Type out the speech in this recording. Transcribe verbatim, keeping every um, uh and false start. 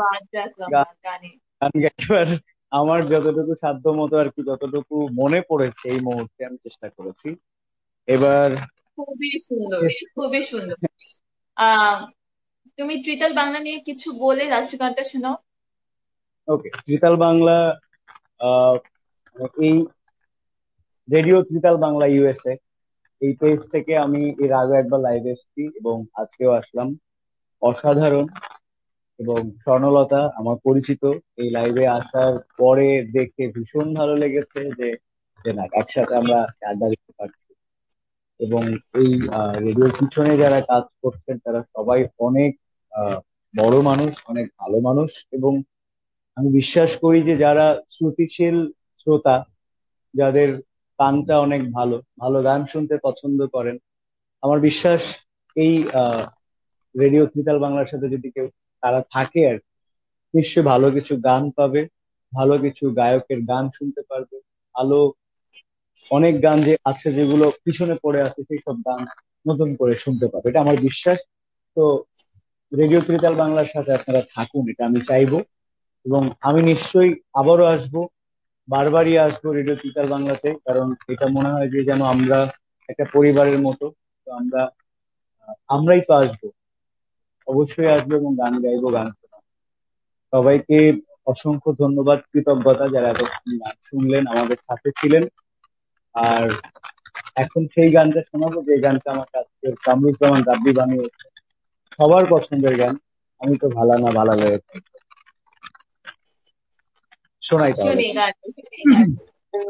বাদ রাখলাম গান না গানে। গান গাইবার আমার যতটুকু সাধ্য মতো আর কি, যতটুকু মনে পড়েছে এই মুহূর্তে আমি চেষ্টা করেছি। এবার খুবই সুন্দর, শেষ। খুবই সুন্দর। আহ তুমি ত্রিতাল বাংলা নিয়ে কিছু বলে রাষ্ট্রীয় গানটা শোনাও। ওকে, ত্রিতাল বাংলা। আহ, এই রেডিও ত্রিতাল বাংলা ইউএসএ, এই পেজ থেকে আমি এর আগে একবার লাইভে এসেছি এবং আজকেও আসলাম। অসাধারণ। এবং স্বর্ণলতা আমার পরিচিত, এই লাইভে আসার পরে দেখে ভীষণ ভালো লেগেছে যে যে না, একসাথে আমরা আড্ডা দিতে পারছি। এবং এই রেডিওর পিছনে যারা কাজ করছেন তারা সবাই অনেক আহ, বড় মানুষ, অনেক ভালো মানুষ। এবং আমি বিশ্বাস করি যে যারা শ্রুতিশীল শ্রোতা, যাদের কানটা অনেক ভালো, ভালো গান শুনতে পছন্দ করেন, আমার বিশ্বাস এই রেডিও ত্রিতাল বাংলার সাথে যদি কেউ তারা থাকে আর কি, নিশ্চয়ই ভালো কিছু গান পাবে, ভালো কিছু গায়কের গান শুনতে পারবে, ভালো অনেক গান যে আছে যেগুলো পিছনে পড়ে আছে সেই সব গান নতুন করে শুনতে পাবে, এটা আমার বিশ্বাস। তো রেডিও ত্রিতাল বাংলার সাথে আপনারা থাকুন, এটা আমি চাইবো। এবং আমি নিশ্চয়ই আবারও আসবো, বারবারই আসবো রেডিও ত্রিতাল বাংলাতে, কারণ এটা মনে হয় যে যেন আমরা একটা পরিবারের মতো। তো আমরা আমরাই তো আসবো, অবশ্যই আসবো এবং গান গাইবো, গান শোনাবো। সবাইকে অসংখ্য ধন্যবাদ, কৃতজ্ঞতা যারা এতক্ষণ গান শুনলেন, আমাদের সাথে ছিলেন। আর এখন সেই গানটা শোনাবো যে গানটা আমার কাছে কামরুজ্জামান রাব্বি বানিয়েছে, সবার পছন্দের গান, আমি তো ভালা না ভালা লেগেছে। শোনাই তাহলে। শুনি গান।